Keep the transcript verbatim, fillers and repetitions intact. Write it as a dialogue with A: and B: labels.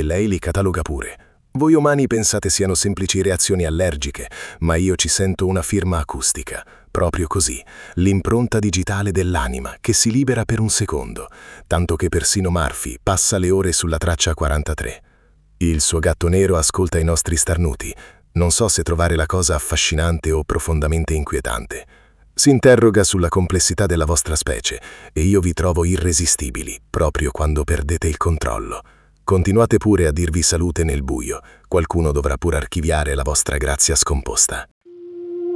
A: lei li cataloga pure. Voi umani pensate siano semplici reazioni allergiche, ma io ci sento una firma acustica. Proprio così, l'impronta digitale dell'anima che si libera per un secondo, tanto che persino Murphy passa le ore sulla traccia quarantatré. Il suo gatto nero ascolta i nostri starnuti. Non so se trovare la cosa affascinante o profondamente inquietante. Si interroga sulla complessità della vostra specie e io vi trovo irresistibili, proprio quando perdete il controllo. Continuate pure a dirvi salute nel buio, qualcuno dovrà pure archiviare la vostra grazia scomposta.